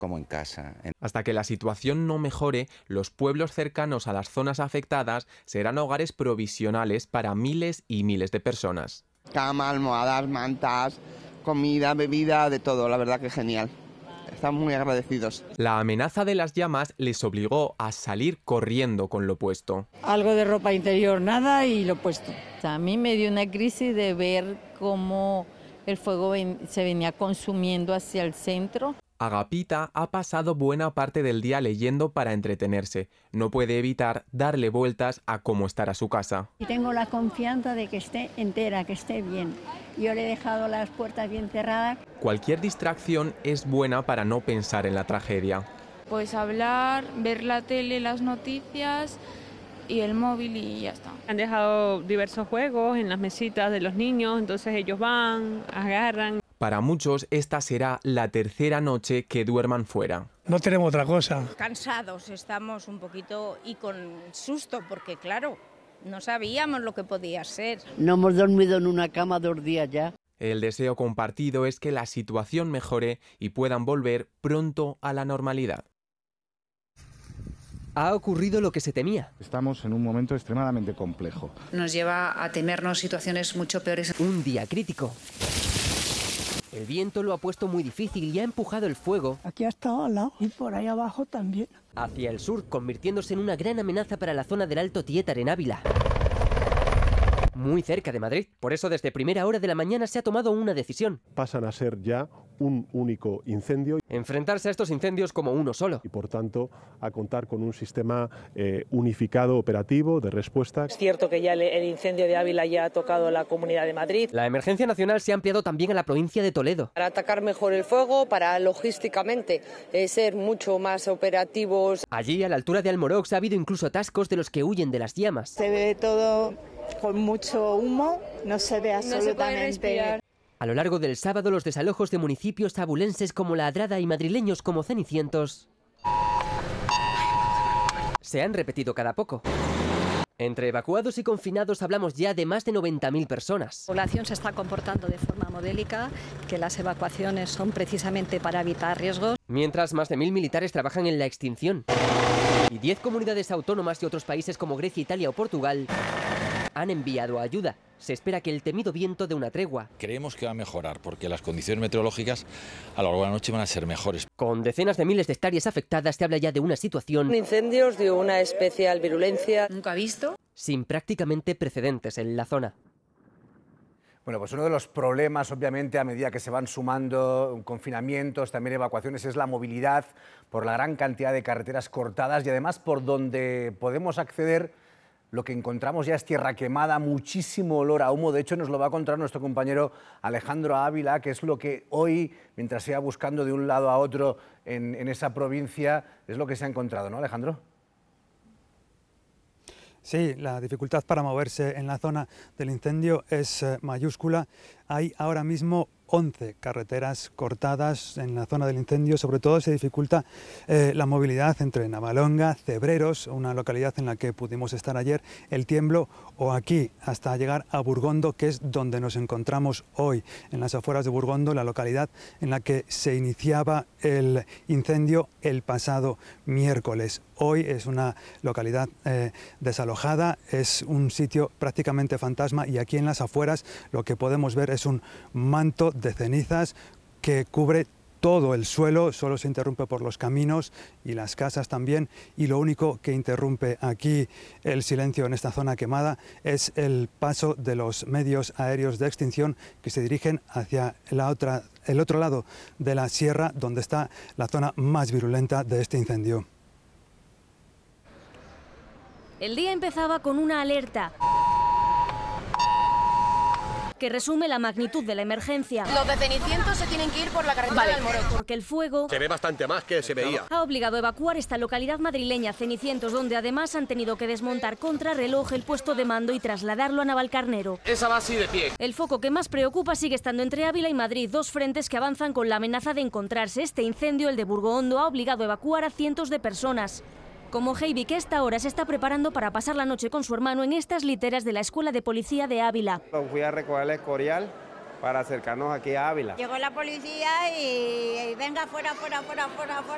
como en casa. Hasta que la situación no mejore, los pueblos cercanos a las zonas afectadas serán hogares provisionales para miles y miles de personas. Cama, almohadas, mantas, comida, bebida, de todo, la verdad que genial. Estamos muy agradecidos. La amenaza de las llamas les obligó a salir corriendo con lo puesto. Algo de ropa interior, nada, y lo puesto. A mí me dio una crisis de ver cómo el fuego se venía consumiendo hacia el centro. Agapita ha pasado buena parte del día leyendo para entretenerse. No puede evitar darle vueltas a cómo estará su casa. Y tengo la confianza de que esté entera, que esté bien. Yo le he dejado las puertas bien cerradas. Cualquier distracción es buena para no pensar en la tragedia. Pues hablar, ver la tele, las noticias y el móvil y ya está. Han dejado diversos juegos en las mesitas de los niños, entonces ellos van, agarran. Para muchos, esta será la tercera noche que duerman fuera. No tenemos otra cosa. Cansados estamos un poquito y con susto, porque claro, no sabíamos lo que podía ser. No hemos dormido en una cama 2 días ya. El deseo compartido es que la situación mejore y puedan volver pronto a la normalidad. Ha ocurrido lo que se temía. Estamos en un momento extremadamente complejo. Nos lleva a temernos situaciones mucho peores. Un día crítico. El viento lo ha puesto muy difícil y ha empujado el fuego aquí ha estado al lado y por ahí abajo también hacia el sur, convirtiéndose en una gran amenaza para la zona del Alto Tietar en Ávila, muy cerca de Madrid. Por eso desde primera hora de la mañana se ha tomado una decisión. Pasan a ser ya un único incendio. Enfrentarse a estos incendios como uno solo. Y por tanto a contar con un sistema unificado operativo de respuesta. Es cierto que ya el incendio de Ávila ya ha tocado la Comunidad de Madrid. La emergencia nacional se ha ampliado también a la provincia de Toledo. Para atacar mejor el fuego, para logísticamente ser mucho más operativos. Allí, a la altura de Almorox, ha habido incluso atascos de los que huyen de las llamas. Se ve todo con mucho humo, no se ve absolutamente. A lo largo del sábado, los desalojos de municipios abulenses como La Adrada y madrileños como Cenicientos se han repetido cada poco. Entre evacuados y confinados hablamos ya de más de 90.000 personas. La población se está comportando de forma modélica, que las evacuaciones son precisamente para evitar riesgos. Mientras más de 1.000 militares trabajan en la extinción. Y 10 comunidades autónomas y otros países como Grecia, Italia o Portugal han enviado ayuda. Se espera que el temido viento dé una tregua. Creemos que va a mejorar porque las condiciones meteorológicas a lo largo de la noche van a ser mejores. Con decenas de miles de hectáreas afectadas, se habla ya de una situación... Incendios de una especial virulencia. ¿Nunca visto? Sin prácticamente precedentes en la zona. Bueno, pues uno de los problemas, obviamente, a medida que se van sumando confinamientos, también evacuaciones, es la movilidad por la gran cantidad de carreteras cortadas y además por donde podemos acceder. Lo que encontramos ya es tierra quemada, muchísimo olor a humo. De hecho, nos lo va a contar nuestro compañero Alejandro Ávila, que es lo que hoy, mientras se va buscando de un lado a otro en esa provincia, es lo que se ha encontrado, ¿no, Alejandro? Sí, la dificultad para moverse en la zona del incendio es mayúscula. Hay ahora mismo 11 carreteras cortadas en la zona del incendio. Sobre todo se dificulta la movilidad entre Navalonga, Cebreros, una localidad en la que pudimos estar ayer, El Tiemblo, o aquí hasta llegar a Burgondo, que es donde nos encontramos hoy, en las afueras de Burgondo, la localidad en la que se iniciaba el incendio el pasado miércoles. Hoy es una localidad desalojada, es un sitio prácticamente fantasma y aquí en las afueras lo que podemos ver es un manto de cenizas que cubre todo el suelo, solo se interrumpe por los caminos y las casas también, y lo único que interrumpe aquí el silencio en esta zona quemada es el paso de los medios aéreos de extinción que se dirigen hacia el otro lado de la sierra, donde está la zona más virulenta de este incendio. El día empezaba con una alerta que resume la magnitud de la emergencia. Los de Cenicientos se tienen que ir por la carretera del Almorox. Porque el fuego... Se ve bastante más que se veía. Ha obligado a evacuar esta localidad madrileña, Cenicientos, donde además han tenido que desmontar contrarreloj el puesto de mando y trasladarlo a Navalcarnero. Esa va así de pie. El foco que más preocupa sigue estando entre Ávila y Madrid, dos frentes que avanzan con la amenaza de encontrarse. Este incendio, el de Burgondo, ha obligado a evacuar a cientos de personas. Como Heidi, que a esta hora se está preparando para pasar la noche con su hermano en estas literas de la Escuela de Policía de Ávila. Fui a recoger el Escorial para acercarnos aquí a Ávila. Llegó la policía y venga, fuera.